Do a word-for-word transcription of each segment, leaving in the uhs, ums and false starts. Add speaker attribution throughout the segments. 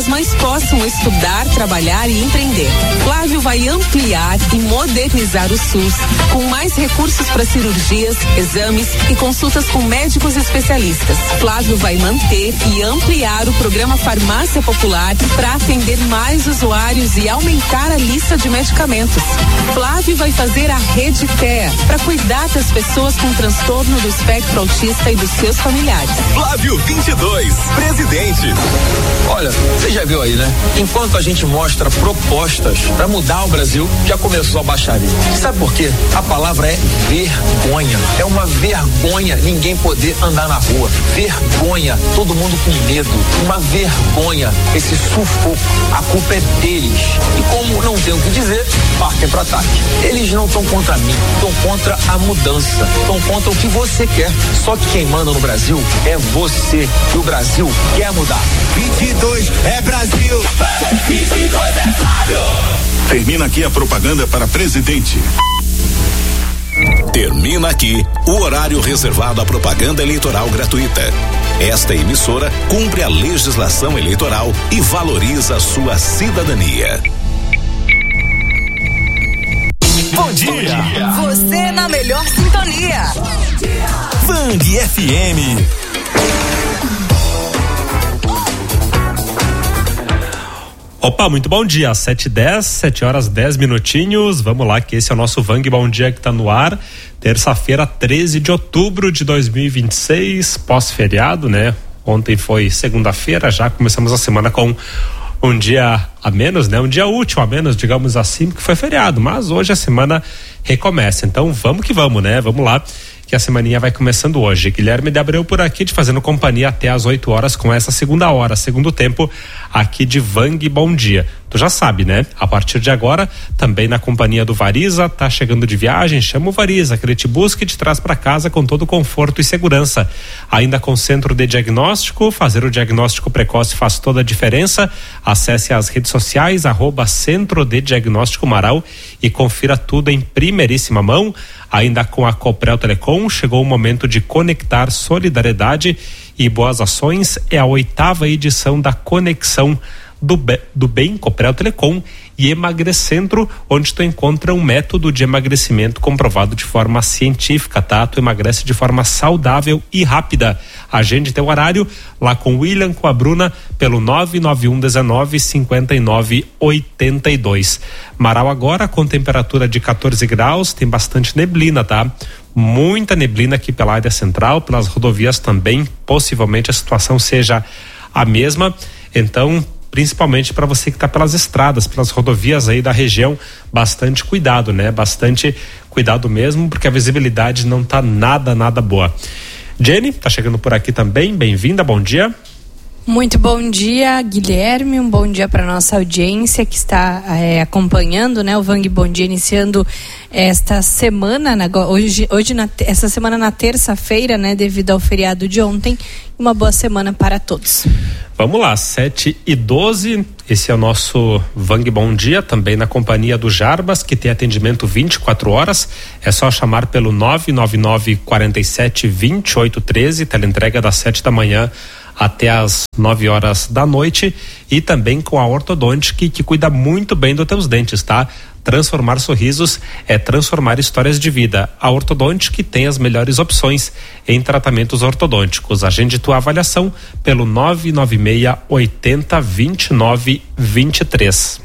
Speaker 1: suas mães possam estudar, trabalhar e empreender. Flávio vai ampliar e modernizar o SUS, com mais recursos para cirurgias, exames e consultas com médicos especialistas. Flávio vai manter e ampliar o programa Farmácia Popular para atender mais usuários e aumentar a lista de medicamentos. Flávio vai fazer a Rede T E A para cuidar das pessoas com transtorno do espectro autista e dos seus familiares.
Speaker 2: Flávio vinte e dois, presidente.
Speaker 3: Olha, você já viu aí, né? Enquanto a gente mostra propostas para mudar o Brasil, já começou a baixaria. Sabe por quê? A palavra é vergonha. É uma vergonha ninguém poder andar na rua. Vergonha, todo mundo com medo. Uma vergonha, esse sufoco. A culpa é deles. E como não tem o que dizer, partem para ataque. Eles não estão contra mim, estão contra a mudança, estão contra o que você quer. Só que quem manda no Brasil é você. E o Brasil quer mudar.
Speaker 2: vinte e dois é Brasil. vinte e dois é Flávio. Termina aqui a propaganda para presidente. Termina aqui o horário reservado à propaganda eleitoral gratuita. Esta emissora cumpre a legislação eleitoral e valoriza a sua cidadania. Bom dia. Bom dia.
Speaker 4: Você na melhor sintonia.
Speaker 2: Vang F M.
Speaker 5: Opa, muito bom dia, sete e dez, sete horas dez minutinhos, vamos lá que esse é o nosso Vang Bom Dia que tá no ar, terça-feira, treze de outubro de dois mil e vinte e seis, pós-feriado, né? Ontem foi segunda-feira, já começamos a semana com um dia a menos, né? Um dia útil a menos, digamos assim, porque foi feriado, mas hoje a semana recomeça, então vamos que vamos, né? Vamos lá, que a semaninha vai começando hoje. Guilherme de Abreu por aqui, te fazendo companhia até às oito horas com essa segunda hora, segundo tempo aqui de Vang Bom Dia. Tu já sabe, né? A partir de agora, também na companhia do Variza, tá chegando de viagem, chama o Variza, que ele te busca e te traz para casa com todo conforto e segurança. Ainda com centro de diagnóstico, fazer o diagnóstico precoce faz toda a diferença. Acesse as redes sociais, arroba Centro de Diagnóstico Marau e confira tudo em primeiríssima mão. Ainda com a Coprel Telecom, chegou o momento de conectar solidariedade e boas ações. É a oitava edição da Conexão do, Be- do Bem Coprel Telecom e Emagrecentro, onde tu encontra um método de emagrecimento comprovado de forma científica, tá? Tu emagrece de forma saudável e rápida. Agende teu horário lá com o William, com a Bruna, pelo nove nove um dezenove, cinquenta e nove, oitenta e dois. Marau agora com temperatura de quatorze graus, tem bastante neblina, tá? Muita neblina aqui pela área central, pelas rodovias também, possivelmente a situação seja a mesma, então principalmente para você que está pelas estradas, pelas rodovias aí da região, bastante cuidado, né? Bastante cuidado mesmo, porque a visibilidade não tá nada, nada boa. Jenny, tá chegando por aqui também, bem-vinda, bom dia.
Speaker 6: Muito bom dia, Guilherme, um bom dia para nossa audiência que está é, acompanhando, né, o Vang Bom Dia, iniciando esta semana, na, hoje, hoje na, essa semana na terça-feira, né, devido ao feriado de ontem. Uma boa semana para todos.
Speaker 5: Vamos lá, sete e doze, esse é o nosso Vang Bom Dia, também na companhia do Jarbas, que tem atendimento vinte e quatro horas, é só chamar pelo nove nove nove, quatro sete, dois oito um três, teleentrega das sete da manhã até às nove horas da noite, e também com a Ortodontic, que, que cuida muito bem dos teus dentes, tá? Transformar sorrisos é transformar histórias de vida. A Ortodontic tem as melhores opções em tratamentos ortodônticos. Agende tua avaliação pelo nove nove seis, oitenta, vinte e nove, vinte e três.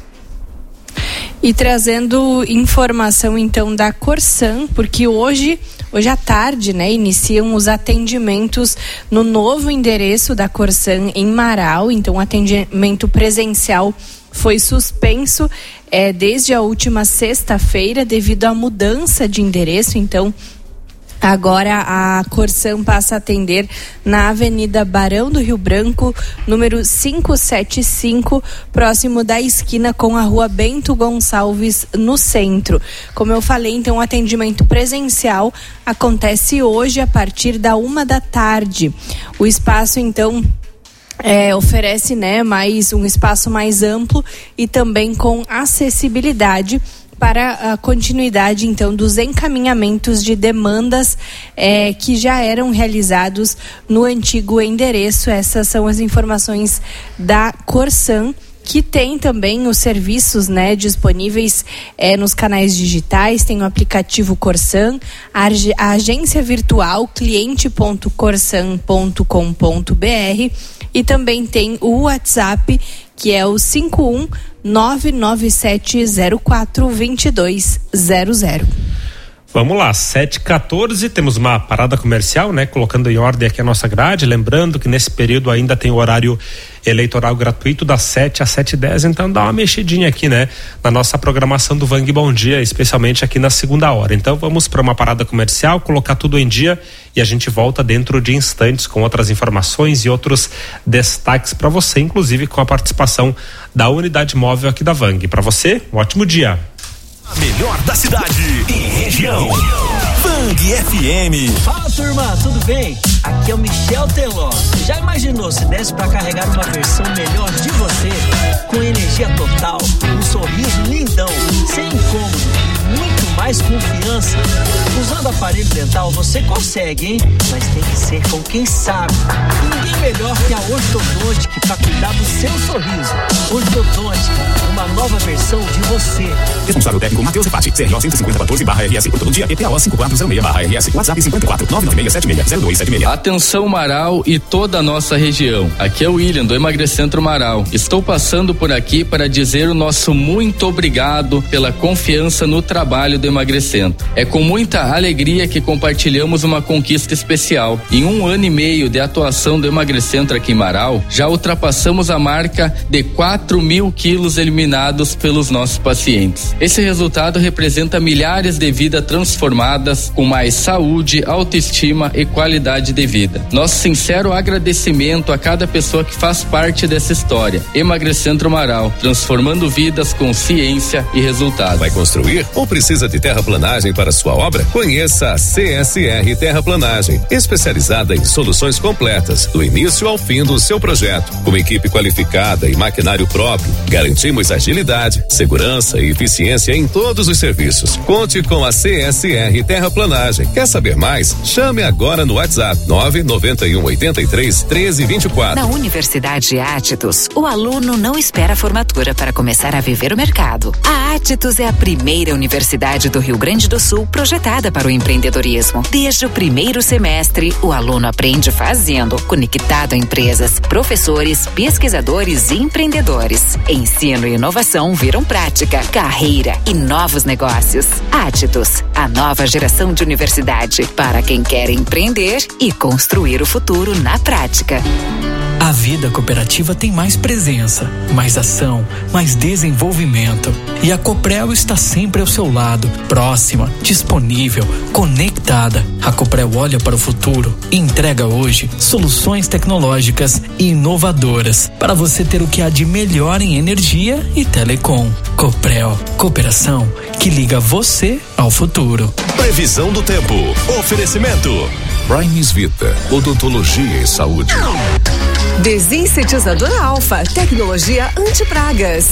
Speaker 6: E trazendo informação então da Corsan, porque hoje, hoje à tarde, né, iniciam os atendimentos no novo endereço da Corsan em Marau. Então o atendimento presencial foi suspenso é, desde a última sexta-feira devido à mudança de endereço. Então agora a Corsan passa a atender na Avenida Barão do Rio Branco, número quinhentos e setenta e cinco, próximo da esquina com a Rua Bento Gonçalves, no centro. Como eu falei, então o atendimento presencial acontece hoje a partir da uma da tarde. O espaço, então, É, oferece, né, mais um espaço mais amplo e também com acessibilidade para a continuidade, então, dos encaminhamentos de demandas eh, que já eram realizados no antigo endereço. Essas são as informações da Corsan, que tem também os serviços, né, disponíveis eh, nos canais digitais. Tem o aplicativo Corsan, a, a agência virtual cliente ponto corsan ponto com ponto b r e também tem o WhatsApp, que é o cinco um nove nove sete zero quatro dois dois zero zero.
Speaker 5: Vamos lá, sete e quatorze, temos uma parada comercial, né? Colocando em ordem aqui a nossa grade, lembrando que nesse período ainda tem o horário eleitoral gratuito das sete às sete e dez, então dá uma mexidinha aqui, né? Na nossa programação do Vang Bom Dia, especialmente aqui na segunda hora. Então vamos para uma parada comercial, colocar tudo em dia e a gente volta dentro de instantes com outras informações e outros destaques para você, inclusive com a participação da unidade móvel aqui da Vang. Para você, um ótimo dia.
Speaker 2: A melhor da cidade e região. Vang F M.
Speaker 7: Fala, turma, tudo bem? Aqui é o Michel Teló. Já imaginou se desse pra carregar uma versão melhor de você? Com energia total, um sorriso lindão, sem incômodo e muito mais confiança. Usando aparelho dental você consegue, hein? Mas tem que ser com quem sabe. Ninguém melhor que a Ortodontic pra cuidar do seu sorriso. Ortodontic, uma nova versão de você.
Speaker 2: Responsável técnico Matheus Repati, C R O cento e cinquenta quatorze barra R S, Ortodontia E P A O cinco quatro zero seis barra R S, WhatsApp cinquenta e quatro nove nove seis sete seis zero dois sete seis.
Speaker 8: Atenção Marau e toda a nossa região. Aqui é o William do Emagrecentro Marau. Estou passando por aqui para dizer o nosso muito obrigado pela confiança no trabalho do Emagrecentro. É com muita alegria que compartilhamos uma conquista especial. Em um ano e meio de atuação do Emagrecentro aqui em Marau, já ultrapassamos a marca de quatro mil quilos eliminados pelos nossos pacientes. Esse resultado representa milhares de vidas transformadas com mais saúde, autoestima e qualidade de vida. Nosso sincero agradecimento a cada pessoa que faz parte dessa história. Emagrecentro Marau, transformando vidas com ciência e resultado.
Speaker 2: Vai construir ou precisa de terraplanagem para sua obra? Conheça a C S R Terraplanagem, especializada em soluções completas, do início ao fim do seu projeto. Com equipe qualificada e maquinário próprio, garantimos agilidade, segurança e eficiência em todos os serviços. Conte com a C S R Terraplanagem. Quer saber mais? Chame agora no WhatsApp nove nove um oito três treze vinte e quatro.
Speaker 9: Na Universidade Átitos, o aluno não espera a formatura para começar a viver o mercado. A Átitos é a primeira universidade do Rio Grande do Sul projetada para o empreendedorismo. Desde o primeiro semestre, o aluno aprende fazendo, conectado a empresas, professores, pesquisadores e empreendedores. Ensino e inovação viram prática, carreira e novos negócios. Átitos, a nova geração de universidade para quem quer empreender e construir o futuro na prática.
Speaker 10: A vida cooperativa tem mais presença, mais ação, mais desenvolvimento. E a Coprel está sempre ao seu lado, próxima, disponível, conectada. A Coprel olha para o futuro e entrega hoje soluções tecnológicas e inovadoras para você ter o que há de melhor em energia e telecom. Coprel, cooperação que liga você ao futuro.
Speaker 2: Previsão do tempo. Oferecimento Primes Vita, odontologia e saúde.
Speaker 4: Desinsetizador Alfa, tecnologia antipragas.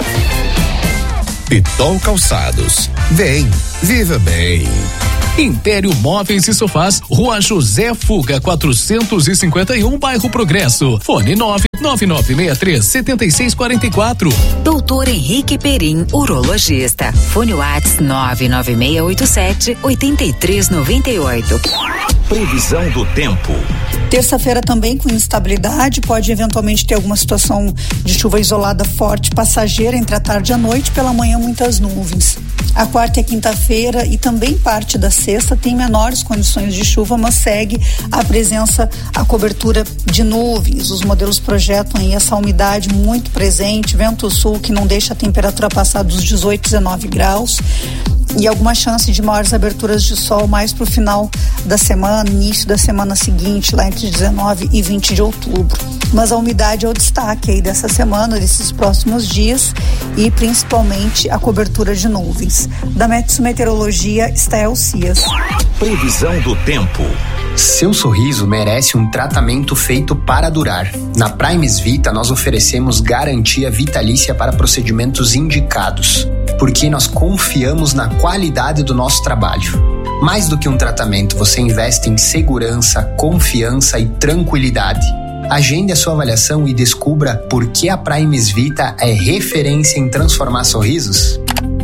Speaker 2: Pitol Calçados. Vem, viva bem.
Speaker 11: Império Móveis e Sofás, Rua José Fuga, quatrocentos e cinquenta e um, Bairro Progresso. Fone nove nove nove seis três sete seis quatro quatro.
Speaker 9: Doutor Henrique Perim, urologista. Fone Whats nove nove seis oito sete oito três nove oito.
Speaker 2: Previsão do tempo.
Speaker 12: Terça-feira também com instabilidade, pode eventualmente ter alguma situação de chuva isolada forte, passageira entre a tarde e a noite, pela manhã muitas nuvens. A quarta e a quinta-feira e também parte da sexta tem menores condições de chuva, mas segue a presença, a cobertura de nuvens. Os modelos projetam aí essa umidade muito presente, vento sul que não deixa a temperatura passar dos dezoito, dezenove graus. E alguma chance de maiores aberturas de sol mais para o final da semana, início da semana seguinte, lá entre dezenove e vinte de outubro. Mas a umidade é o destaque aí dessa semana, desses próximos dias, e principalmente a cobertura de nuvens. Da Metsu Meteorologia, Stael Cias.
Speaker 2: Previsão do tempo.
Speaker 13: Seu sorriso merece um tratamento feito para durar. Na Primes Vita, nós oferecemos garantia vitalícia para procedimentos indicados, porque nós confiamos na qualidade do nosso trabalho. Mais do que um tratamento, você investe em segurança, confiança e tranquilidade. Agende a sua avaliação e descubra por que a Primes Vita é referência em transformar sorrisos.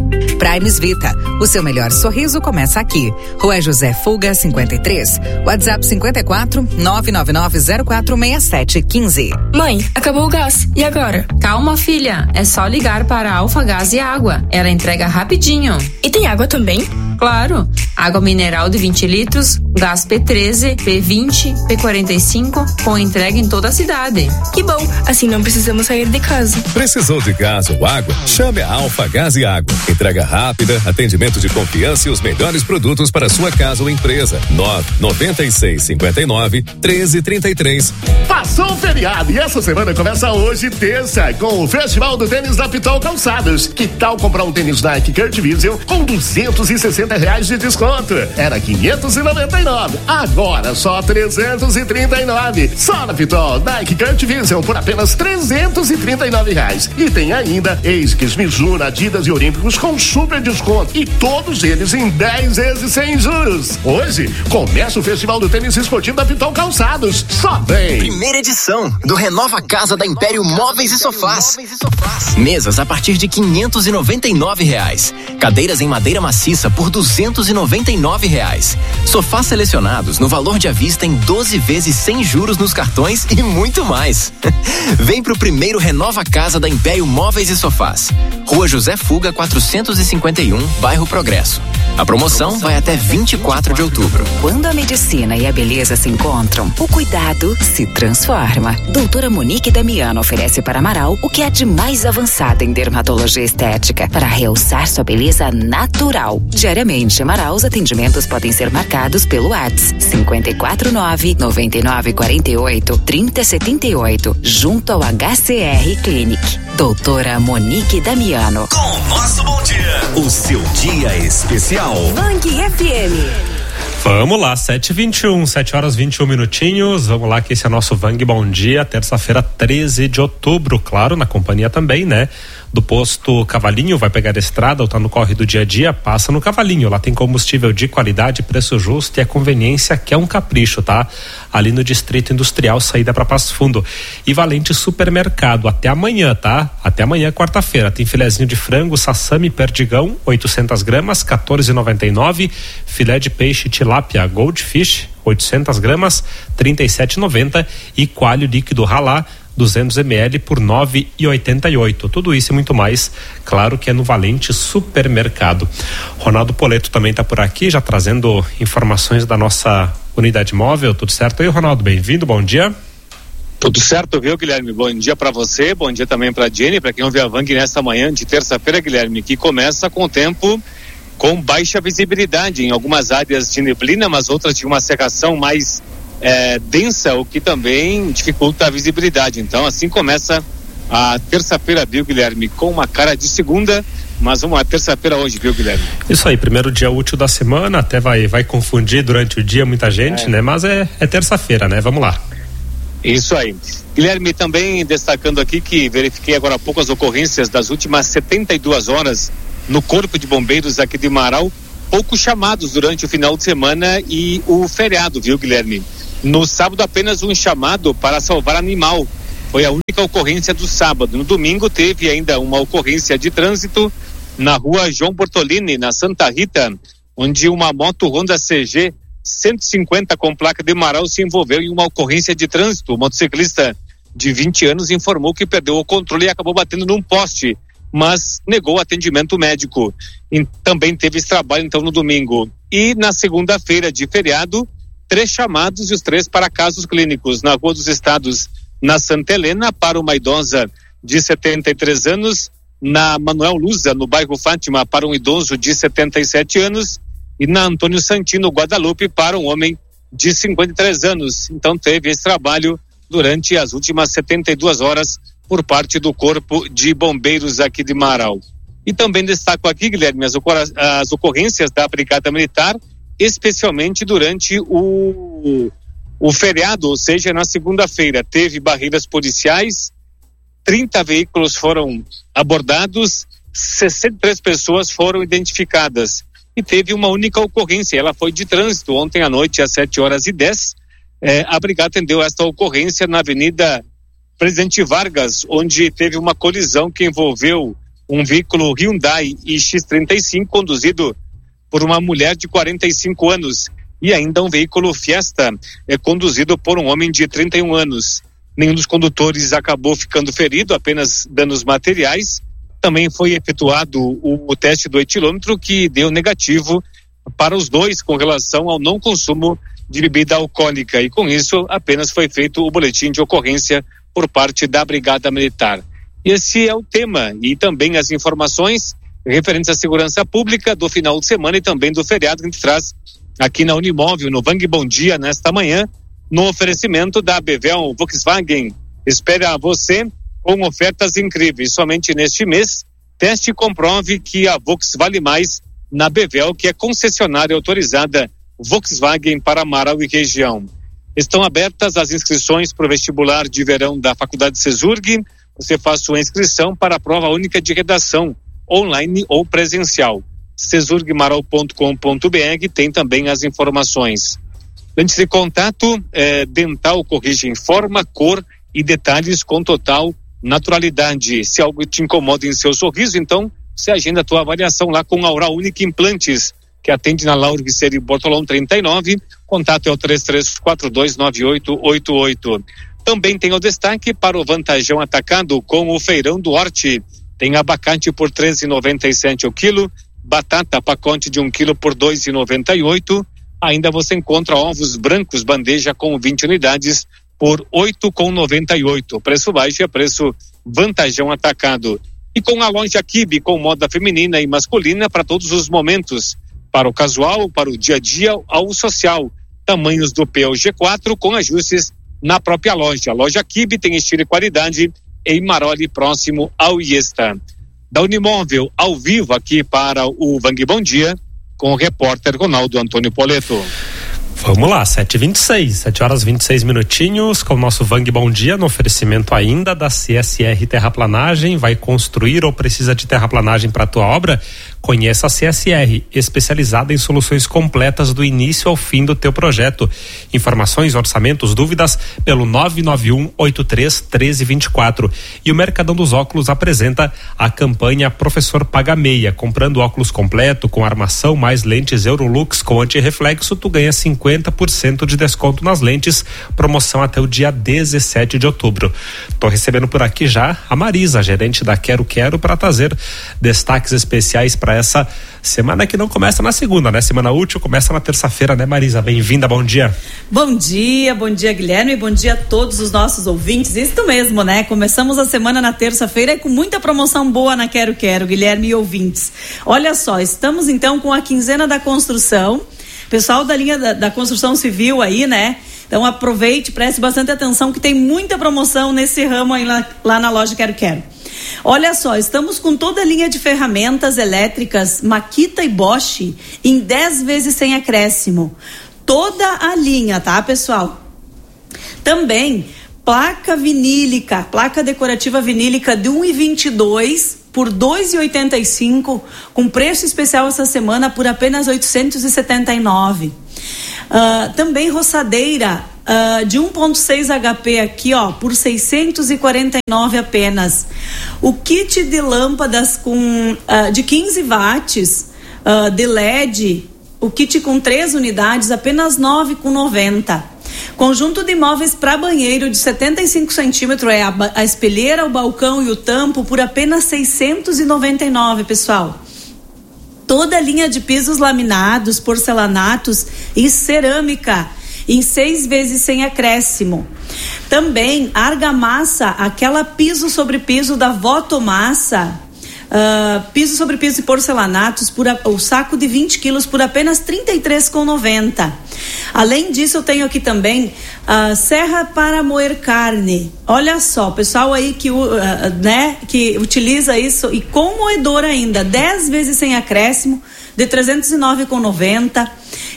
Speaker 9: Primes Vita, o seu melhor sorriso começa aqui. Rua José Fuga, cinquenta e três. WhatsApp cinquenta e quatro, nove nove nove zero quatro seis sete um cinco.
Speaker 14: Mãe, acabou o gás. E agora? Calma, filha. É só ligar para a Alfa Gás e Água. Ela entrega rapidinho. E tem água também? Claro. Água mineral de vinte litros, gás P treze, P vinte, P quarenta e cinco, com entrega em toda a cidade. Que bom, assim não precisamos sair de casa.
Speaker 2: Precisou de gás ou água? Chame a Alfa Gás e Água. Entrega rápida, atendimento de confiança e os melhores produtos para sua casa ou empresa. nove nove seis cinco nove treze trinta e três.
Speaker 15: Passou o feriado e essa semana começa hoje, terça, com o Festival do Tênis da Pitol Calçados. Que tal comprar um tênis Nike Kurt Vision com duzentos e sessenta reais de desconto? Era quinhentos e noventa e nove, agora só trezentos e trinta e nove. Só na Pitol Nike Kurt Vision por apenas trezentos e trinta e nove reais. E tem ainda ASICS, Mizuno, Adidas e Olímpicos com super desconto e todos eles em dez vezes sem juros. Hoje começa o Festival do Tênis Esportivo da Pitol Calçados. Só bem.
Speaker 16: Primeira edição do Renova Casa da Império Móveis e Sofás. Mesas a partir de quinhentos e noventa e nove reais. Cadeiras em madeira maciça por duzentos e noventa e nove reais. Sofás selecionados no valor de à vista em doze vezes sem juros nos cartões e muito mais. Vem pro primeiro Renova Casa da Império Móveis e Sofás. Rua José Fuga, quatrocentos e cinquenta e um, bairro Progresso. A promoção vai até vinte e quatro de outubro.
Speaker 9: Quando a medicina e a beleza se encontram, o cuidado se transforma. Doutora Monique Damiano oferece para Amaral o que há de mais avançado em dermatologia estética para realçar sua beleza natural. Diariamente, Amaral, os atendimentos podem ser marcados pelo WhatsApp cinco quatro nove, nove nove quatro oito, três zero sete oito, junto ao H C R Clinic. Doutora Monique Damiano.
Speaker 17: Com o nosso bom dia, o seu dia especial.
Speaker 4: Bang F M.
Speaker 5: Vamos lá, sete e vinte e um, sete horas e vinte e um minutinhos. Vamos lá, que esse é nosso Vang Bom Dia, terça-feira, treze de outubro, claro, na companhia também, né? Do posto Cavalinho, vai pegar a estrada ou tá no corre do dia a dia, passa no Cavalinho. Lá tem combustível de qualidade, preço justo e a conveniência que é um capricho, tá? Ali no Distrito Industrial, saída para Passo Fundo. E Valente Supermercado, até amanhã, tá? Até amanhã, quarta-feira. Tem filezinho de frango, sassami, perdigão, oitocentas gramas, quatorze e noventa e nove. Filé de peixe tilápia Goldfish, oitocentas gramas, trinta e sete e noventa. E coalho líquido ralá, duzentos mililitros por nove e oitenta e oito. Tudo isso e muito mais, claro que é no Valente Supermercado. Ronaldo Poleto também está por aqui, já trazendo informações da nossa unidade móvel. Tudo certo aí, Ronaldo? Bem-vindo, bom dia.
Speaker 18: Tudo certo, viu, Guilherme? Bom dia para você, bom dia também para Jenny, para quem ouve a Vang nesta manhã de terça-feira, Guilherme, que começa com o tempo com baixa visibilidade em algumas áreas de neblina, mas outras de uma cerração mais É, densa, o que também dificulta a visibilidade. Então assim começa a terça-feira, viu, Guilherme, com uma cara de segunda, mas uma terça-feira hoje, viu, Guilherme?
Speaker 5: Isso aí, primeiro dia útil da semana, até vai, vai confundir durante o dia muita gente, é. né? Mas é, é terça-feira, né? Vamos lá.
Speaker 18: Isso aí. Guilherme, também destacando aqui que verifiquei agora há pouco as ocorrências das últimas setenta e duas horas no Corpo de Bombeiros aqui de Marau, poucos chamados durante o final de semana e o feriado, viu, Guilherme? No sábado, apenas um chamado para salvar animal. Foi a única ocorrência do sábado. No domingo, teve ainda uma ocorrência de trânsito na rua João Bortolini, na Santa Rita, onde uma moto Honda C G cento e cinquenta com placa de Marau se envolveu em uma ocorrência de trânsito. O motociclista de vinte anos informou que perdeu o controle e acabou batendo num poste, mas negou atendimento médico. E também teve esse trabalho, então, no domingo. E na segunda-feira de feriado, três chamados e os três para casos clínicos. Na Rua dos Estados, na Santa Helena, para uma idosa de setenta e três anos. Na Manuel Luza, no bairro Fátima, para um idoso de setenta e sete anos. E na Antônio Santino, Guadalupe, para um homem de cinquenta e três anos. Então teve esse trabalho durante as últimas setenta e duas horas por parte do Corpo de Bombeiros aqui de Marau. E também destaco aqui, Guilherme, as, ocor- as ocorrências da Brigada Militar especialmente durante o, o feriado, ou seja, na segunda-feira. Teve barreiras policiais, trinta veículos foram abordados, sessenta e três pessoas foram identificadas. E teve uma única ocorrência, ela foi de trânsito. Ontem à noite, às sete horas e dez, eh, a Brigada atendeu esta ocorrência na Avenida Presidente Vargas, onde teve uma colisão que envolveu um veículo Hyundai I X trinta e cinco, conduzido por uma mulher de quarenta e cinco anos, e ainda um veículo Fiesta, é, conduzido por um homem de trinta e um anos. Nenhum dos condutores acabou ficando ferido, apenas danos materiais. Também foi efetuado o, o teste do etilômetro, que deu negativo para os dois com relação ao não consumo de bebida alcoólica, e com isso apenas foi feito o boletim de ocorrência por parte da Brigada Militar. Esse é o tema, e também as informações referentes à segurança pública do final de semana e também do feriado, que a gente traz aqui na Unimóvel, no Vang Bom Dia, nesta manhã, no oferecimento da Bevel Volkswagen. Espera você com ofertas incríveis. Somente neste mês, teste e comprove que a Volks vale mais na Bevel, que é concessionária autorizada Volkswagen para Amaral e região. Estão abertas as inscrições para o vestibular de verão da Faculdade Cesurg. Você faz sua inscrição para a prova única de redação, online ou presencial. cesurgmaral ponto com ponto b r tem também as informações. Antes de contato, eh, Dental corrige em forma, cor e detalhes com total naturalidade. Se algo te incomoda em seu sorriso, então você agenda a tua avaliação lá com a Oral Única Implantes, que atende na Lauro Viceri Bortolão trinta e nove. Contato é o três três quatro dois nove oito oito oito. Também tem o destaque para o Vantajão Atacado com o Feirão do Horti. Tem abacate por treze reais e noventa e sete centavos o quilo, batata pacote de um quilo por dois reais e noventa e oito. Ainda você encontra ovos brancos bandeja com vinte unidades por oito reais e noventa e oito. Preço baixo é preço Vantajão Atacado. E com a loja Kibe, com moda feminina e masculina para todos os momentos, para o casual, para o dia a dia, ao social. Tamanhos do P ao G quatro com ajustes na própria loja. A loja Kibe tem estilo e qualidade em Maroli, próximo ao Iesta. Da Unimóvel, ao vivo aqui para o Vang Bom Dia, com o repórter Ronaldo Antônio Poleto.
Speaker 5: Vamos lá, sete e vinte e seis, sete horas e vinte e seis minutinhos, com o nosso Vang Bom Dia, no oferecimento ainda da C S R Terraplanagem. Vai construir ou precisa de terraplanagem para a tua obra? Conheça a C S R, especializada em soluções completas do início ao fim do teu projeto. Informações, orçamentos, dúvidas pelo nove nove um oito três um três dois quatro. E o Mercadão dos Óculos apresenta a campanha Professor Paga Meia. Comprando óculos completo com armação mais lentes Eurolux com antirreflexo, tu ganha cinquenta por cento de desconto nas lentes. Promoção até o dia dezessete de outubro. Tô recebendo por aqui já a Marisa, gerente da Quero Quero, para trazer destaques especiais para essa semana que não começa na segunda, né? Semana útil começa na terça-feira, né, Marisa? Bem-vinda, bom dia.
Speaker 19: Bom dia, bom dia, Guilherme, bom dia a todos os nossos ouvintes. Isso mesmo, né? Começamos a semana na terça-feira com muita promoção boa na Quero Quero, Guilherme e ouvintes. Olha só, estamos então com a quinzena da construção. Pessoal da linha da, da construção civil aí, né? Então aproveite, preste bastante atenção que tem muita promoção nesse ramo aí lá, lá na loja Quero Quero. Olha só, estamos com toda a linha de ferramentas elétricas Makita e Bosch em dez vezes sem acréscimo. Toda a linha, tá, pessoal? Também placa vinílica, placa decorativa vinílica de um e vinte e dois por dois e oitenta e cinco, com preço especial essa semana por apenas oitocentos e setenta e nove. Uh, também roçadeira uh, de um ponto seis H P aqui, ó, por seiscentos e quarenta e nove apenas. O kit de lâmpadas com uh, de quinze watts uh, de L E D, o kit com três unidades, apenas nove reais e noventa centavos. Conjunto de móveis para banheiro de setenta e cinco centímetros, é a, a espelheira, o balcão e o tampo por apenas seiscentos e noventa e nove, pessoal. Toda a linha de pisos laminados, porcelanatos e cerâmica em seis vezes sem acréscimo. Também argamassa, aquela piso sobre piso da Votomassa, uh, piso sobre piso e porcelanatos, por a, o saco de vinte quilos por apenas trinta e três reais e noventa centavos. Além disso, eu tenho aqui também a uh, serra para moer carne. Olha só, pessoal aí que, uh, né, que utiliza isso e com moedor ainda, dez vezes sem acréscimo, de trezentos e nove reais e noventa centavos.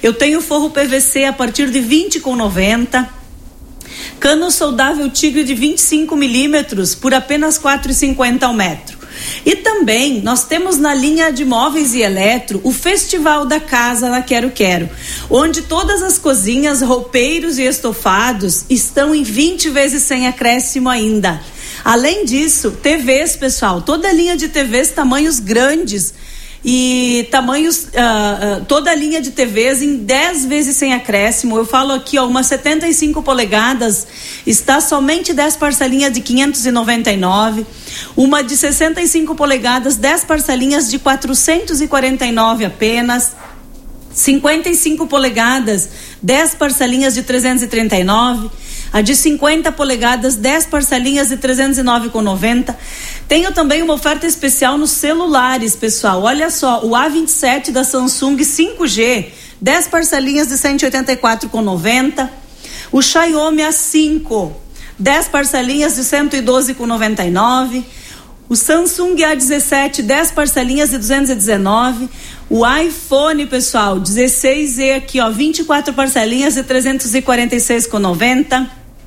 Speaker 19: Eu tenho forro P V C a partir de vinte com noventa. Cano soldável Tigre de vinte e cinco milímetros por apenas quatro e cinquenta ao metro. E também nós temos na linha de móveis e eletro o Festival da Casa na Quero Quero, onde todas as cozinhas, roupeiros e estofados estão em vinte vezes sem acréscimo ainda. Além disso, T Vs, pessoal, toda a linha de T Vs tamanhos grandes e tamanhos, uh, uh, toda a linha de T Vs em dez vezes sem acréscimo. Eu falo aqui, ó, uma setenta e cinco polegadas está somente dez parcelinhas de quinhentos e noventa e nove, uma de sessenta e cinco polegadas, dez parcelinhas de quatrocentos e quarenta e nove apenas, cinquenta e cinco polegadas, dez parcelinhas de trezentos e trinta e nove, a de cinquenta polegadas, dez parcelinhas de trezentos e nove com noventa. Tenho também uma oferta especial nos celulares, pessoal. Olha só, o A vinte e sete da Samsung cinco G, dez parcelinhas de cento e oitenta e quatro com noventa. O Xiaomi A cinco, dez parcelinhas de cento e doze com noventa e nove. O Samsung A dezessete, dez parcelinhas de duzentos e dezenove. O iPhone, pessoal, dezesseis E aqui, ó, vinte e quatro parcelinhas de trezentos e quarenta e seis com noventa.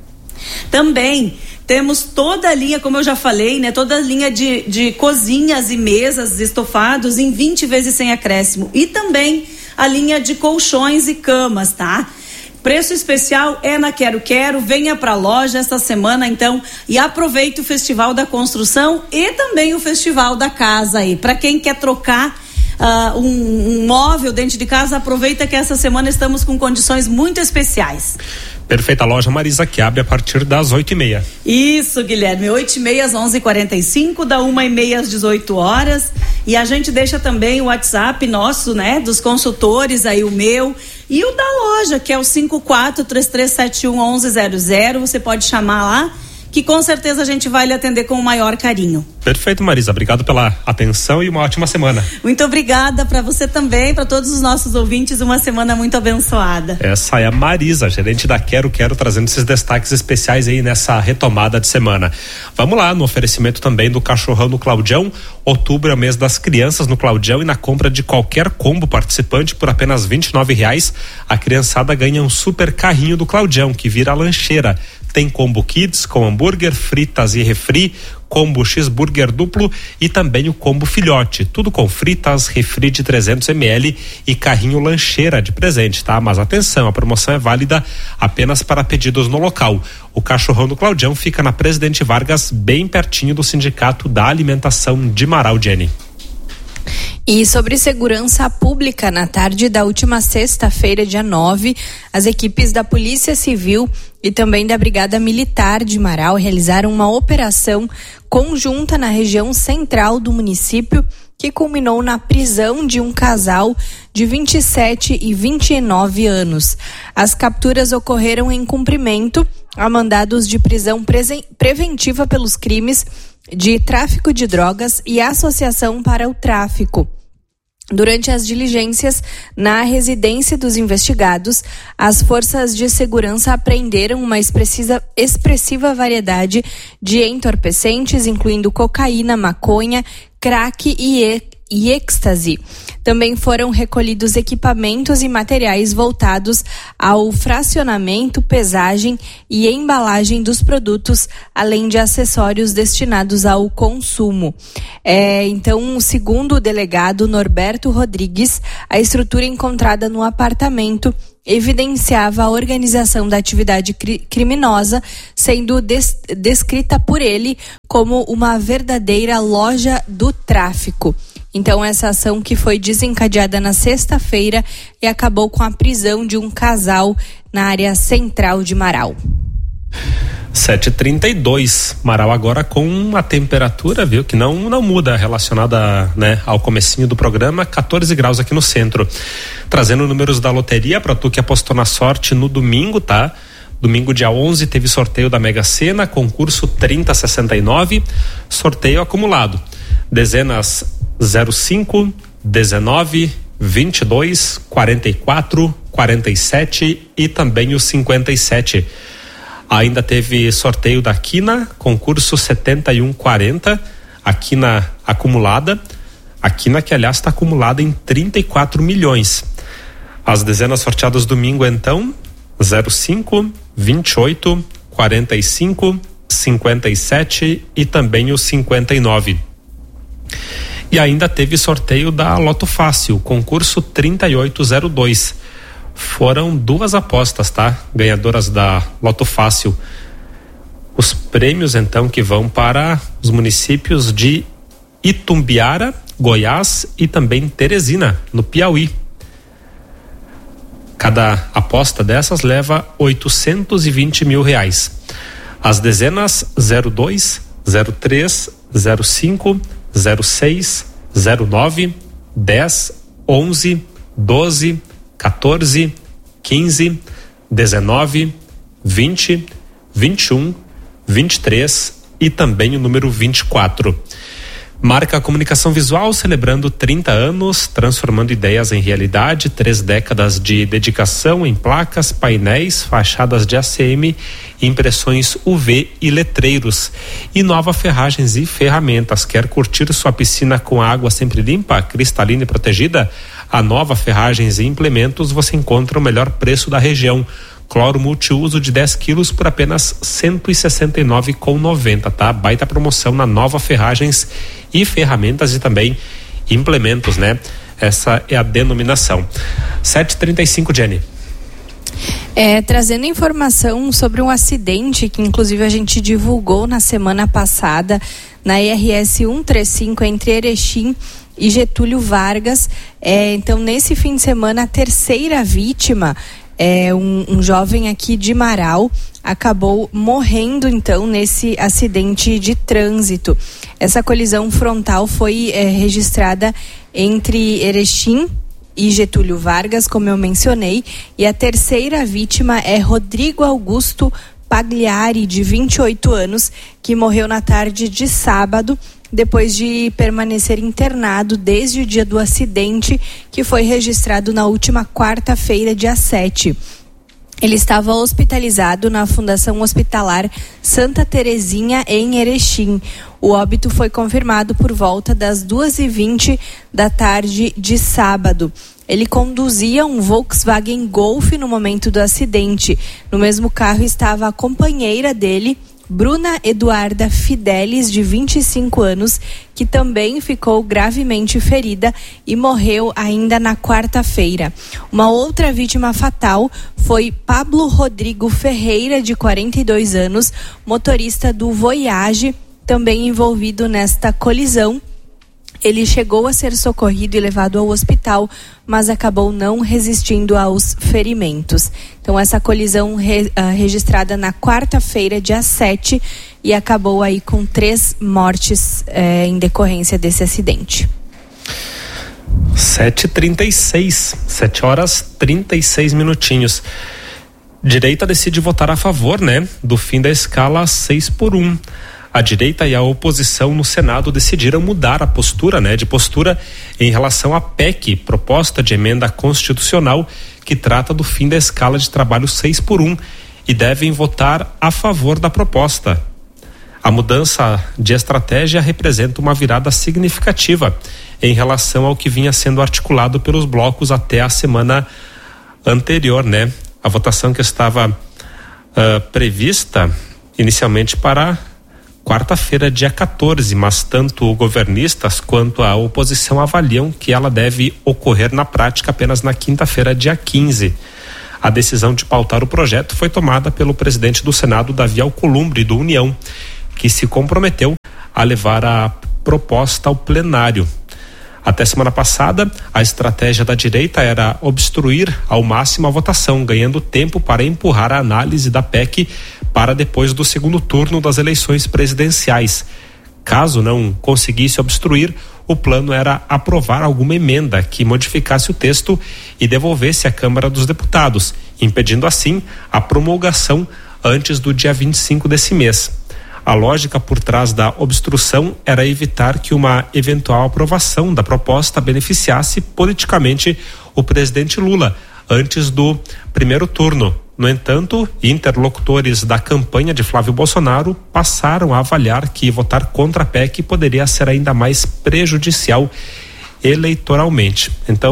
Speaker 19: Também temos toda a linha, como eu já falei, né? Toda a linha de, de cozinhas e mesas, estofados em vinte vezes sem acréscimo. E também a linha de colchões e camas, tá? Preço especial é na Quero Quero. Venha pra loja esta semana, então, e aproveite o Festival da Construção e também o Festival da Casa aí. Para quem quer trocar Uh, um, um móvel dentro de casa, aproveita que essa semana estamos com condições muito especiais.
Speaker 5: Perfeita loja Marisa, que abre a partir das oito e meia.
Speaker 19: Isso, Guilherme, oito e meia às onze e quarenta e cinco, da uma e meia às dezoito horas. E a gente deixa também o WhatsApp nosso, né, dos consultores, aí o meu e o da loja, que é o cinco quatro três três sete um um um zero zero. Você pode chamar lá, que com certeza a gente vai lhe atender com o maior carinho.
Speaker 5: Perfeito, Marisa. Obrigado pela atenção e uma ótima semana.
Speaker 19: Muito obrigada para você também, para todos os nossos ouvintes, uma semana muito abençoada.
Speaker 5: Essa é a Marisa, gerente da Quero Quero, trazendo esses destaques especiais aí nessa retomada de semana. Vamos lá, no oferecimento também do Cachorrão no Claudião. Outubro é o mês das crianças no Claudião e na compra de qualquer combo participante por apenas vinte e nove reais, a criançada ganha um super carrinho do Claudião, que vira lancheira. Tem combo kids com hambúrguer, fritas e refri, combo cheeseburger duplo e também o combo filhote, tudo com fritas, refri de trezentos mililitros e carrinho lancheira de presente, tá? Mas atenção, a promoção é válida apenas para pedidos no local. O Cachorrão do Claudião fica na Presidente Vargas, bem pertinho do Sindicato da Alimentação de Marau, Jenny.
Speaker 6: E sobre segurança pública, na tarde da última sexta-feira, dia nove, as equipes da Polícia Civil e também da Brigada Militar de Marau realizaram uma operação conjunta na região central do município, que culminou na prisão de um casal de vinte e sete e vinte e nove anos. As capturas ocorreram em cumprimento a mandados de prisão preventiva pelos crimes de tráfico de drogas e associação para o tráfico. Durante as diligências na residência dos investigados, as forças de segurança apreenderam uma expressiva, expressiva variedade de entorpecentes, incluindo cocaína, maconha, crack e, e êxtase. Também foram recolhidos equipamentos e materiais voltados ao fracionamento, pesagem e embalagem dos produtos, além de acessórios destinados ao consumo. É, então, segundo o delegado Norberto Rodrigues, a estrutura encontrada no apartamento evidenciava a organização da atividade cri- criminosa, sendo des- descrita por ele como uma verdadeira loja do tráfico. Então, essa ação que foi desencadeada na sexta-feira e acabou com a prisão de um casal na área central de Marau.
Speaker 5: sete e trinta e dois, Marau agora com uma temperatura, viu, que não, não muda relacionada, né, ao comecinho do programa, catorze graus aqui no centro. Trazendo números da loteria para tu que apostou na sorte no domingo, tá? Domingo, dia onze, teve sorteio da Mega Sena, concurso trinta sessenta e nove, sorteio acumulado. Dezenas zero cinco, dezenove, vinte e dois, quarenta e quatro, quarenta e sete e também o cinquenta e sete. Ainda teve sorteio da Quina, concurso setenta e um quarenta, a Quina acumulada, a Quina que aliás está acumulada em trinta e quatro milhões. As dezenas sorteadas domingo, então, zero cinco, vinte e oito, quarenta e cinco, cinquenta e sete e também o cinquenta e nove. E ainda teve sorteio da Loto Fácil, concurso trinta e oito zero dois. Foram duas apostas, tá? Ganhadoras da Loto Fácil. Os prêmios, então, que vão para os municípios de Itumbiara, Goiás e também Teresina, no Piauí. Cada aposta dessas leva oitocentos e vinte mil reais. As dezenas zero dois, zero três, zero cinco, zero seis, zero nove, dez, onze, doze, quatorze, quinze, dezenove, vinte, vinte e um, vinte e três e também o número vinte e quatro. Marca a Comunicação Visual celebrando trinta anos, transformando ideias em realidade, três décadas de dedicação em placas, painéis, fachadas de A C M, impressões U V e letreiros. E Nova Ferragens e Ferramentas. Quer curtir sua piscina com água sempre limpa, cristalina e protegida? A Nova Ferragens e Implementos você encontra o melhor preço da região. Cloro multiuso de dez quilos por apenas cento e sessenta e nove reais e noventa centavos, tá? Baita promoção na Nova Ferragens e Ferramentas e também Implementos, né? Essa é a denominação. sete e trinta e cinco, Jenny.
Speaker 6: É, trazendo informação sobre um acidente que inclusive a gente divulgou na semana passada na I R S cento e trinta e cinco entre Erechim e Getúlio Vargas. É, então, nesse fim de semana, a terceira vítima é um, um jovem aqui de Marau acabou morrendo então nesse acidente de trânsito. Essa colisão frontal foi é, registrada entre Erechim e Getúlio Vargas, como eu mencionei, e a terceira vítima é Rodrigo Augusto Pagliari, de vinte e oito anos, que morreu na tarde de sábado, depois de permanecer internado desde o dia do acidente, que foi registrado na última quarta-feira, dia sete. Ele estava hospitalizado na Fundação Hospitalar Santa Terezinha, em Erechim. O óbito foi confirmado por volta das duas e vinte da tarde de sábado. Ele conduzia um Volkswagen Golf no momento do acidente. No mesmo carro estava a companheira dele, Bruna Eduarda Fidelis, de vinte e cinco anos, que também ficou gravemente ferida e morreu ainda na quarta-feira. Uma outra vítima fatal foi Pablo Rodrigo Ferreira, de quarenta e dois anos, motorista do Voyage, também envolvido nesta colisão. Ele chegou a ser socorrido e levado ao hospital, mas acabou não resistindo aos ferimentos. Então, essa colisão re, uh, registrada na quarta-feira, dia sete, e acabou aí com três mortes eh, em decorrência desse acidente.
Speaker 5: sete e trinta e seis, sete horas trinta e seis minutinhos. Direita decide votar a favor, né, do fim da escala seis por um. A direita e a oposição no Senado decidiram mudar a postura, né, de postura em relação à P E C, proposta de emenda constitucional que trata do fim da escala de trabalho seis por um, e devem votar a favor da proposta. A mudança de estratégia representa uma virada significativa em relação ao que vinha sendo articulado pelos blocos até a semana anterior, né? A votação que estava uh, prevista inicialmente para quarta-feira, dia quatorze, mas tanto governistas quanto a oposição avaliam que ela deve ocorrer na prática apenas na quinta-feira, dia quinze. A decisão de pautar o projeto foi tomada pelo presidente do Senado, Davi Alcolumbre, do União, que se comprometeu a levar a proposta ao plenário. Até semana passada, a estratégia da direita era obstruir ao máximo a votação, ganhando tempo para empurrar a análise da P E C para depois do segundo turno das eleições presidenciais. Caso não conseguisse obstruir, o plano era aprovar alguma emenda que modificasse o texto e devolvesse à Câmara dos Deputados, impedindo assim a promulgação antes do dia vinte e cinco desse mês. A lógica por trás da obstrução era evitar que uma eventual aprovação da proposta beneficiasse politicamente o presidente Lula antes do primeiro turno. No entanto, interlocutores da campanha de Flávio Bolsonaro passaram a avaliar que votar contra a P E C poderia ser ainda mais prejudicial eleitoralmente. Então,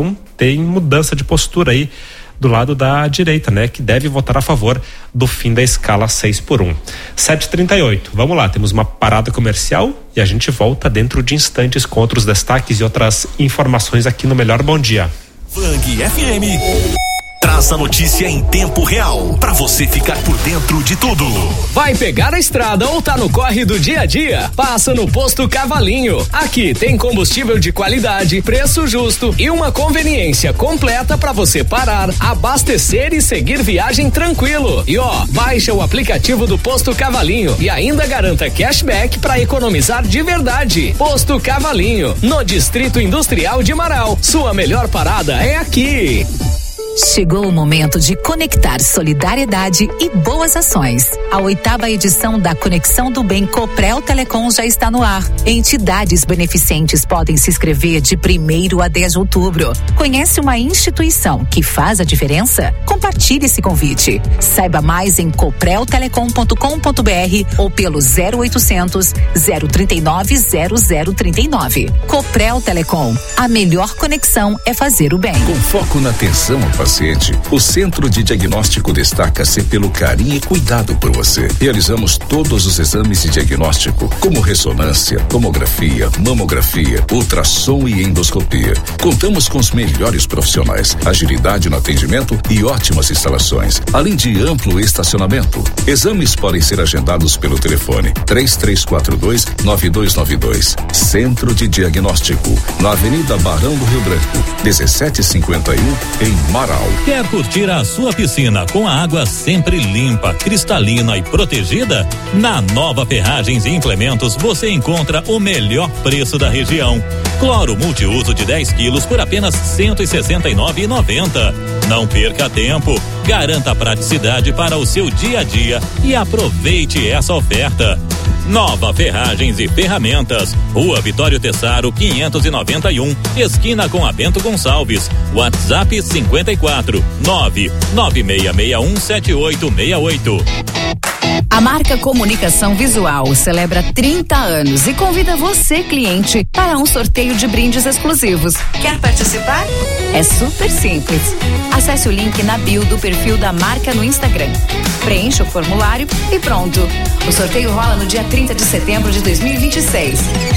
Speaker 5: tem mudança de postura aí do lado da direita, né? Que deve votar a favor do fim da escala seis por um. sete e trinta e oito. Vamos lá, temos uma parada comercial e a gente volta dentro de instantes com outros destaques e outras informações aqui no Melhor Bom Dia.
Speaker 17: Fang F M traz a notícia em tempo real, pra você ficar por dentro de tudo.
Speaker 20: Vai pegar a estrada ou tá no corre do dia a dia? Passa no Posto Cavalinho. Aqui tem combustível de qualidade, preço justo e uma conveniência completa pra você parar, abastecer e seguir viagem tranquilo. E ó, baixa o aplicativo do Posto Cavalinho e ainda garanta cashback pra economizar de verdade. Posto Cavalinho, no Distrito Industrial de Marau. Sua melhor parada é aqui.
Speaker 9: Chegou o momento de conectar solidariedade e boas ações. A oitava edição da Conexão do Bem Coprel Telecom já está no ar. Entidades beneficentes podem se inscrever de primeiro a dez de outubro. Conhece uma instituição que faz a diferença? Compartilhe esse convite. Saiba mais em coprel telecom ponto com ponto br ou pelo zero oitocentos, zero trinta e nove, zero zero trinta e nove. Coprel Telecom. A melhor conexão é fazer o bem.
Speaker 21: Com foco na atenção ao paciente, o Centro de Diagnóstico destaca-se pelo carinho e cuidado por você. Realizamos todos os exames de diagnóstico, como ressonância, tomografia, mamografia, ultrassom e endoscopia. Contamos com os melhores profissionais, agilidade no atendimento e ótimas instalações, além de amplo estacionamento. Exames podem ser agendados pelo telefone três três quatro dois, nove dois nove dois. Centro de Diagnóstico, na Avenida Barão do Rio Branco, dezessete cinquenta e um, em Marau.
Speaker 22: Quer curtir a sua piscina com a água sempre limpa, cristalina e protegida? Na Nova Ferragens e Implementos você encontra o melhor preço da região. Cloro multiuso de dez quilos por apenas cento e sessenta e nove reais e noventa centavos. Não perca tempo, garanta praticidade para o seu dia a dia e aproveite essa oferta. Nova Ferragens e Ferramentas, Rua Vitório Tessaro quinhentos e noventa e um, esquina com a Bento Gonçalves. WhatsApp cinquenta e quatro, nove nove seis seis um, sete oito seis oito.
Speaker 23: A marca Comunicação Visual celebra trinta anos e convida você, cliente, para um sorteio de brindes exclusivos. Quer participar? É super simples. Acesse o link na bio do perfil da marca no Instagram. Preencha o formulário e pronto. O sorteio rola no dia trinta de setembro de dois mil e vinte e seis.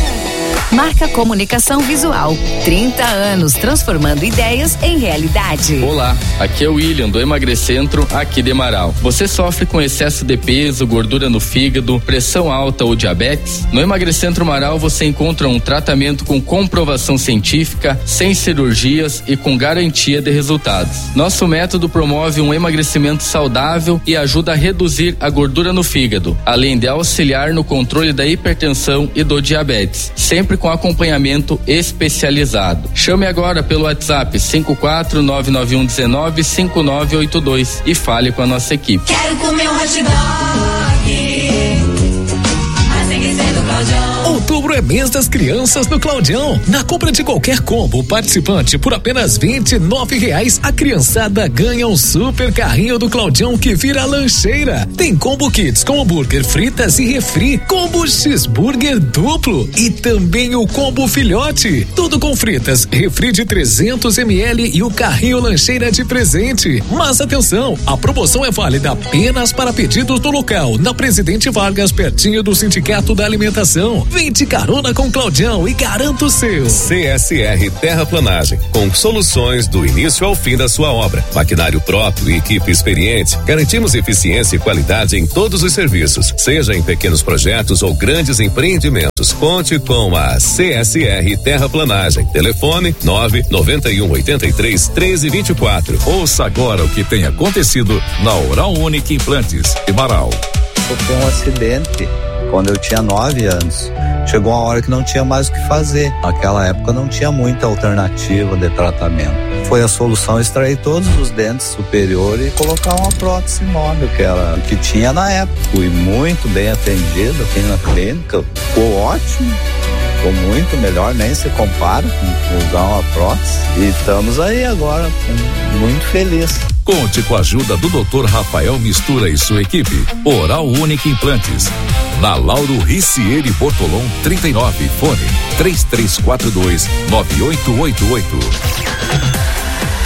Speaker 23: Marca Comunicação Visual, trinta anos transformando ideias em realidade.
Speaker 8: Olá, aqui é o William do Emagrecentro, aqui de Marau. Você sofre com excesso de peso, gordura no fígado, pressão alta ou diabetes? No Emagrecentro Marau você encontra um tratamento com comprovação científica, sem cirurgias e com garantia de resultados. Nosso método promove um emagrecimento saudável e ajuda a reduzir a gordura no fígado, além de auxiliar no controle da hipertensão e do diabetes, sempre com acompanhamento especializado. Chame agora pelo WhatsApp cinco quatro nove nove um um nove cinco nove oito dois e fale com a nossa equipe.
Speaker 24: Quero comer um hot dog, mas tem que ser do Claudião.
Speaker 11: Outubro é mês das crianças no Claudião. Na compra de qualquer combo participante por apenas vinte e nove reais, a criançada ganha um super carrinho do Claudião que vira lancheira. Tem combo kits com hambúrguer, fritas e refri, combo cheeseburger duplo e também o combo filhote. Tudo com fritas, refri de trezentos mililitros e o carrinho lancheira de presente. Mas atenção, a promoção é válida apenas para pedidos no local, na Presidente Vargas, pertinho do Sindicato da Alimentação. Vem de carona com Claudião e garanta o seu.
Speaker 2: C S R Terraplanagem, com soluções do início ao fim da sua obra. Maquinário próprio e equipe experiente, garantimos eficiência e qualidade em todos os serviços, seja em pequenos projetos ou grandes empreendimentos. Conte com a C S R Terraplanagem. Telefone nove nove um oito três, treze vinte e quatro.
Speaker 21: Ouça agora o que tem acontecido na Oral Unique Implantes de Marau.
Speaker 25: Sofri um acidente quando eu tinha nove anos. Chegou uma hora que não tinha mais o que fazer. Naquela época não tinha muita alternativa de tratamento. Foi a solução extrair todos os dentes superiores e colocar uma prótese móvel, que era o que tinha na época. Fui muito bem atendido aqui na clínica, ficou ótimo. Ficou muito melhor, nem se compara com usar uma prótese. E estamos aí agora, muito felizes.
Speaker 21: Conte com a ajuda do doutor Rafael Mistura e sua equipe. Oral Unique Implantes. Na Lauro Ricieri Bortolom trinta e nove, fone três três quatro dois, nove oito oito oito.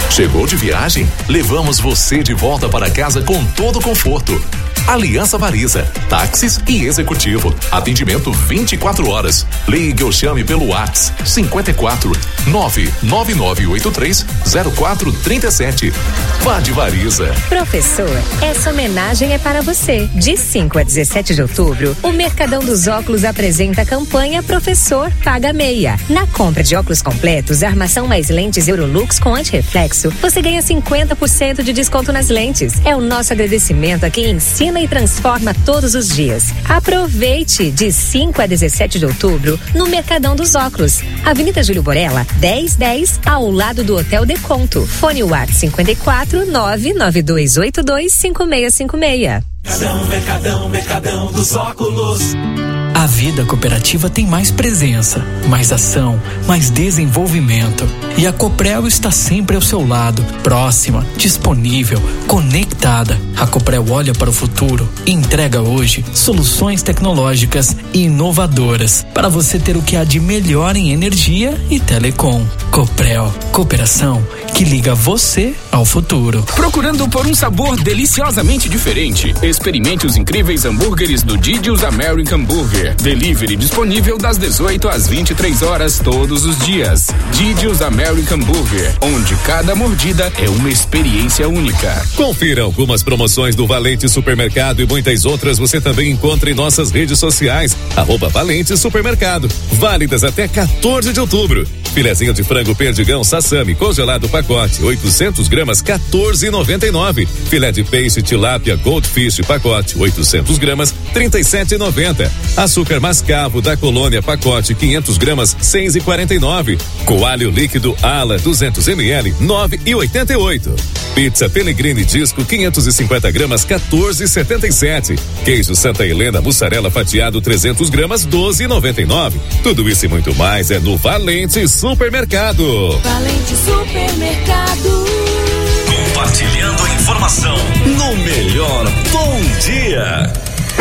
Speaker 17: Chegou de viagem? Levamos você de volta para casa com todo o conforto. Aliança Variza, táxis e executivo. Atendimento vinte e quatro horas. Ligue ou chame pelo WhatsApp cinquenta e quatro, nove nove nove oito três, zero quatro três sete. Vá de Variza.
Speaker 1: Professor, essa homenagem é para você. De cinco a dezessete de outubro, o Mercadão dos Óculos apresenta a campanha Professor Paga Meia. Na compra de óculos completos, armação mais lentes Eurolux com antirreflexo, você ganha cinquenta por cento de desconto nas lentes. É o nosso agradecimento a quem ensina e transforma todos os dias. Aproveite de cinco a dezessete de outubro no Mercadão dos Óculos, Avenida Júlio Borella, dez dez, ao lado do Hotel Deconto. Fone WhatsApp cinquenta e quatro, nove nove dois oito dois, cinco seis cinco seis.
Speaker 17: Mercadão, Mercadão, Mercadão dos Óculos.
Speaker 3: A vida cooperativa tem mais presença, mais ação, mais desenvolvimento. E a Coprel está sempre ao seu lado, próxima, disponível, conectada. A Coprel olha para o futuro e entrega hoje soluções tecnológicas e inovadoras para você ter o que há de melhor em energia e telecom. Coprel, cooperação que liga você ao futuro.
Speaker 7: Procurando por um sabor deliciosamente diferente? Experimente os incríveis hambúrgueres do Didi's American Burger. Delivery disponível das dezoito às vinte e três horas todos os dias. Didi's American Burger, onde cada mordida é uma experiência única.
Speaker 2: Confira algumas promoções do Valente Supermercado e muitas outras você também encontra em nossas redes sociais. Arroba Valente Supermercado. Válidas até quatorze de outubro. Filezinho de frango perdigão Sassami congelado pacote oitocentos gramas quatorze e noventa e nove. Filé de peixe tilápia Goldfish pacote oitocentos gramas trinta e sete e noventa. Açúcar mascavo da Colônia pacote quinhentos gramas seis e quarenta e nove. Coalho líquido Ala duzentos mililitros nove e oitenta e oito. Pizza Pellegrini Disco quinhentos e cinquenta gramas quatorze e setenta e sete. Queijo Santa Helena mussarela fatiado trezentos gramas doze e noventa e nove. Tudo isso e muito mais é no Valente Supermercado.
Speaker 24: Valente Supermercado.
Speaker 17: Compartilhando a informação no melhor Bom Dia.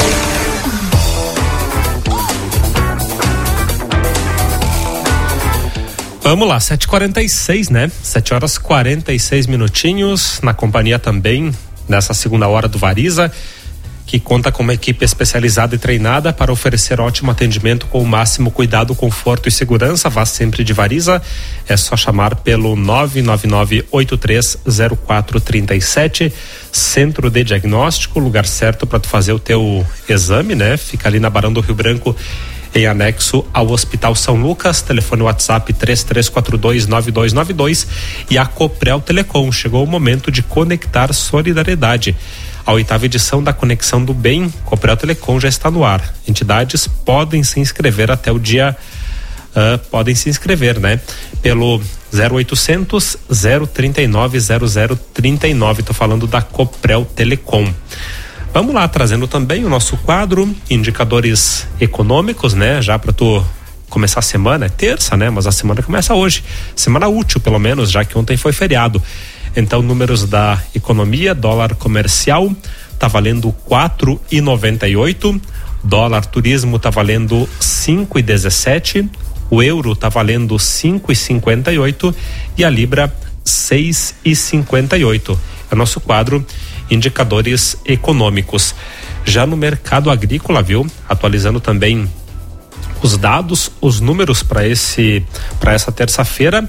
Speaker 5: Vamos lá, sete e quarenta e seis, né? sete horas e quarenta e seis minutinhos, na companhia também, nessa segunda hora do Variza, que conta com uma equipe especializada e treinada para oferecer ótimo atendimento com o máximo cuidado, conforto e segurança. Vá sempre de Variza, é só chamar pelo nove nove nove oito três zero quatro três sete. Centro de Diagnóstico, lugar certo para tu fazer o teu exame, né? Fica ali na Barão do Rio Branco, em anexo ao Hospital São Lucas. Telefone WhatsApp três três quatro dois nove dois nove dois. E a Coprel Telecom, chegou o momento de conectar solidariedade. A oitava edição da Conexão do Bem, Coprel Telecom, já está no ar. Entidades podem se inscrever até o dia uh, podem se inscrever, né? Pelo zero oitocentos, zero trinta e nove, zero zero trinta e nove. Tô falando da Coprel Telecom. Vamos lá, trazendo também o nosso quadro Indicadores Econômicos, né? Já para tu começar a semana, é terça, né? Mas a semana começa hoje. Semana útil, pelo menos, já que ontem foi feriado. Então, números da economia: dólar comercial tá valendo quatro e noventa e oito, dólar turismo tá valendo cinco e dezessete, o euro tá valendo cinco e cinquenta e oito e a libra seis e cinquenta e oito. É o nosso quadro Indicadores Econômicos. Já no mercado agrícola, viu? Atualizando também os dados, os números para esse para essa terça-feira.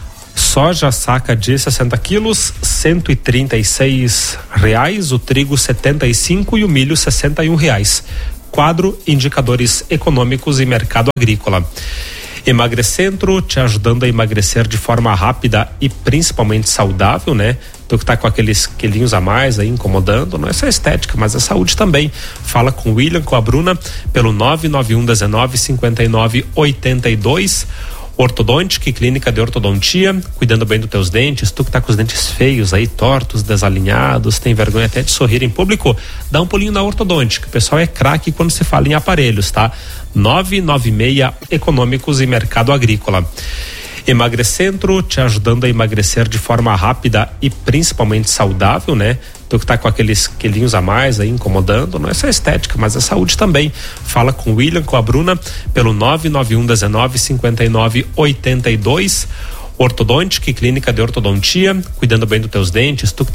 Speaker 5: Soja saca de sessenta quilos, cento e trinta e seis reais, o trigo setenta e cinco e o milho sessenta e um reais. Quadro Indicadores Econômicos e Mercado Agrícola. Emagrecentro, te ajudando a emagrecer de forma rápida e principalmente saudável, né? Tu que tá com aqueles quilinhos a mais aí incomodando, não é só estética, mas é saúde também. Fala com o William, com a Bruna, pelo nove nove um dezenove, cinquenta e nove, oitenta e dois. Ortodontic, clínica de ortodontia, cuidando bem dos teus dentes. Tu que tá com os dentes feios aí, tortos, desalinhados, tem vergonha até de sorrir em público, dá um pulinho na Ortodontic. O pessoal é craque quando se fala em aparelhos, tá? nove nove seis Econômicos e Mercado Agrícola. Emagrecentro, te ajudando a emagrecer de forma rápida e principalmente saudável, né? Tu que tá com aqueles quilinhos a mais aí incomodando, não é só estética, mas é saúde também. Fala com o William, com a Bruna, pelo nove nove um dezenove, cinquenta e nove, oitenta e dois. Ortodontic, clínica de ortodontia, cuidando bem dos teus dentes, tu que tá